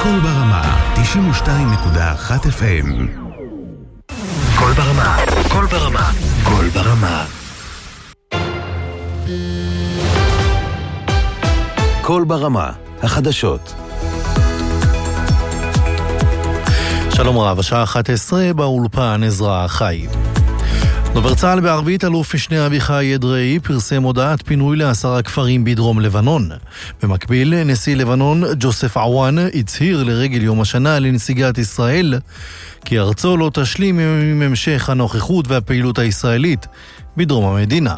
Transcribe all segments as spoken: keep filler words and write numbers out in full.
קול ברמה, תשעים ושתיים נקודה אחת אף אם. קול ברמה, קול ברמה, קול ברמה. קול ברמה, החדשות. שלום רב, השעה אחת עשרה באולפן עזרא חי. דובר צה"ל בערבית אלוף משנה אביחי אדרעי פרסם הודעת פינוי לעשרה כפרים בדרום לבנון. במקביל, נשיא לבנון ג'וסף עוואן הצהיר לרגל יום השנה לנסיגת ישראל כי ארצו לא תשלים עם המשך הנוכחות והפעילות הישראלית בדרום המדינה.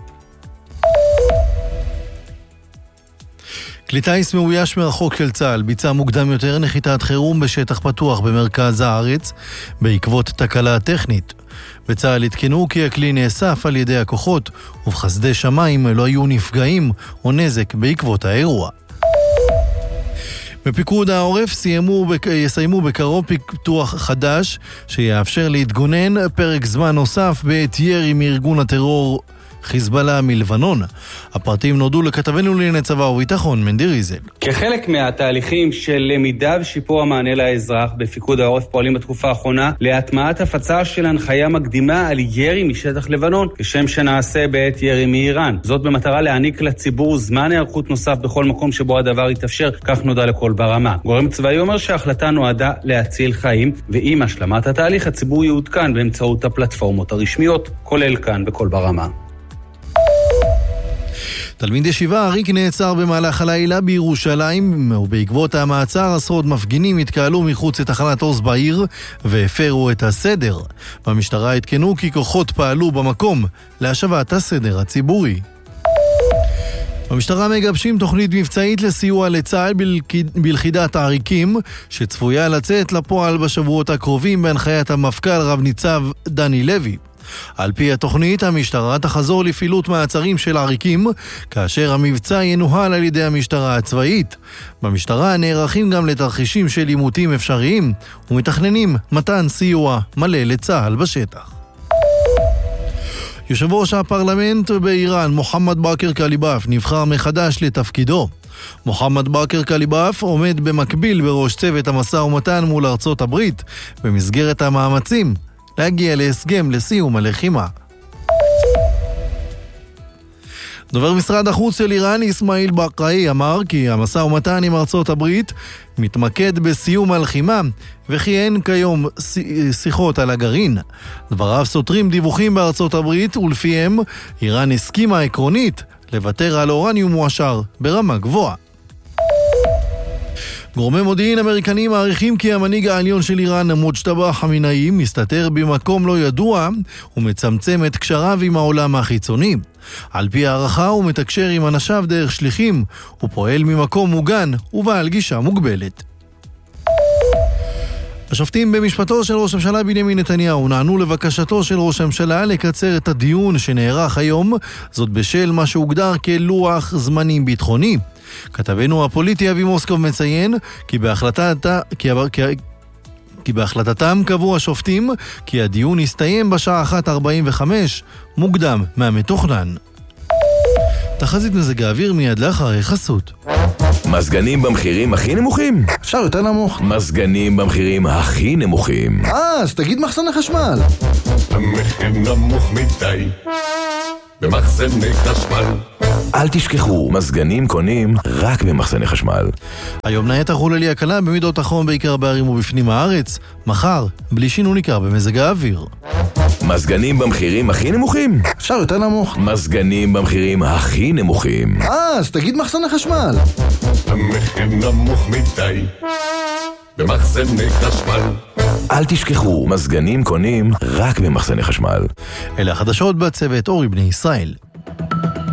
כלי טיס מאויש מרחוק של צה"ל ביצע מוקדם יותר נחיתת חירום בשטח פתוח במרכז הארץ בעקבות תקלה טכנית. בצה"ל התקנו כי הכלי נאסף על ידי הכוחות ובחסדי שמיים לא היו נפגעים או נזק בעקבות האירוע. בפיקוד העורף סיימו, יסיימו בקרוב פיתוח חדש שיאפשר להתגונן פרק זמן נוסף בעת ירי מארגון הטרור חיזבאללה מלבנון. הפרטים נודעו לכתבנו לענייני צבא וביטחון מנדי ריזל. כחלק מהתהליכים של למידה ושיפור המענה לאזרח בפיקוד העורף פועלים בתקופה האחרונה להטמעת הפצה של הנחיה מקדימה על ירי משטח לבנון כשם שנעשה בעת ירי מאיראן. זאת במטרה להעניק לציבור זמן היערכות נוסף בכל מקום שבו הדבר יתאפשר, כך נודע לכל ברמה. גורם צבאי אומר שההחלטה נועדה להציל חיים, ועם השלמת התהליך הציבור יעודכן באמצעות הפלטפורמות הרשמיות, כולל כאן בכל ברמה. תלמיד ישיבה אריק נעצר במהלך הלילה בירושלים, ובעקבות המעצר עשרות מפגינים התקהלו מחוץ לתחנת עוז בעיר והפרו את הסדר. במשטרה התקנו כי כוחות פעלו במקום להשבת הסדר הציבורי. במשטרה מגבשים תוכנית מבצעית לסיוע לצה"ל בלכידת העריקים שצפויה לצאת לפועל בשבועות הקרובים בהנחיית המפכ"ל רב ניצב דני לוי. על פי התוכנית, המשטרה תחזור לפעילות מעצרים של עריקים, כאשר המבצע ינוהל על ידי המשטרה הצבאית. במשטרה נערכים גם לתרחישים של עימותים אפשריים, ומתכננים מתן סיוע מלא לצה"ל בשטח. יושב ראש הפרלמנט באיראן, מוחמד באקר קליבאף, נבחר מחדש לתפקידו. מוחמד באקר קליבאף עומד במקביל בראש צוות המשא ומתן מול ארצות הברית, במסגרת המאמצים להגיע להסכם לסיום הלחימה. דובר משרד החוץ של איראן איסמאעיל בקאי אמר כי המשא ומתן עם ארצות הברית מתמקד בסיום הלחימה וכי אין כיום שיחות על הגרעין. דבריו סותרים דיווחים בארצות הברית ולפיהם איראן הסכימה עקרונית לוותר על אורניום מועשר ברמה גבוהה. גורמי מודיעין אמריקנים מעריכים כי המנהיג העליון של איראן מוג'תבא חמינאי מסתתר במקום לא ידוע ומצמצם את קשריו עם העולם החיצוני. על פי הערכה הוא מתקשר עם אנשיו דרך שליחים ופועל ממקום מוגן ובעל גישה מוגבלת. השופטים במשפטו של ראש הממשלה בנימין נתניהו נענו לבקשתו של ראש הממשלה לקצר את הדיון שנערך היום, זאת בשל מה שהוגדר כלוח זמנים ביטחוני. כתבנו הפוליטי אבי מוסקוב מציין כי בהחלטתה, כי, כי, כי בהחלטתם קבעו השופטים כי הדיון יסתיים בשעה אחת ארבעים וחמש מוקדם מהמתוכנן. תחזית מזג האוויר מיד לאחרי חסות. מזגנים במחירים הכי נמוכים? אפשר יותר נמוך. מזגנים במחירים הכי נמוכים. אה, אז תגיד מחסני חשמל. המחיר נמוך מדי במחסני חשמל. אל תשכחו, מזגנים קונים רק במחסני חשמל. היום נהיה תחול עלייה קלה במידות החום בעיקר בערים ובפנים הארץ. מחר, בלי שינוי ניכר במזג האוויר. מזגנים במחירים הכי נמוכים? אפשר יותר נמוך. מזגנים במחירים הכי נמוכים. אה, אז תגיד מחסני חשמל. המחיר נמוך מדי במחסני חשמל. אל תשכחו, מזגנים קונים רק במחסני חשמל. אלה החדשות בצוות אורי בני ישראל.